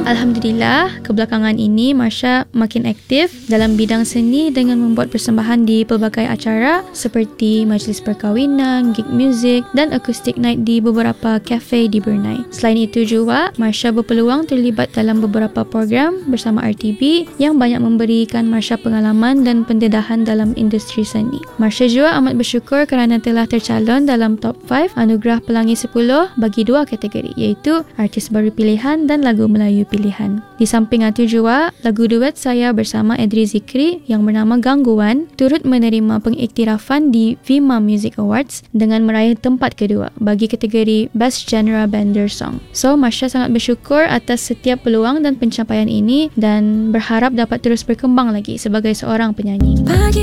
Alhamdulillah, kebelakangan ini Marsha makin aktif dalam bidang seni dengan membuat persembahan di pelbagai acara seperti majlis perkahwinan, gig music dan acoustic night di beberapa kafe di Brunei. Selain itu juga, Marsha berpeluang terlibat dalam beberapa program bersama RTB yang banyak memberikan Marsha pengalaman dan pendedahan dalam industri seni. Marsha juga amat bersyukur kerana telah tercalon dalam top 5 Anugerah Pelangi 10 bagi 2 kategori, iaitu Artis Baru Pilihan dan Lagu Melayu Pilihan. Di samping itu juga, lagu duet saya bersama Edri Zikri yang bernama Gangguan turut menerima pengiktirafan di VIMA Music Awards dengan meraih tempat kedua bagi kategori Best Genre Bender Song. So, Marsha sangat bersyukur atas setiap peluang dan pencapaian ini dan berharap dapat terus berkembang lagi sebagai seorang penyanyi.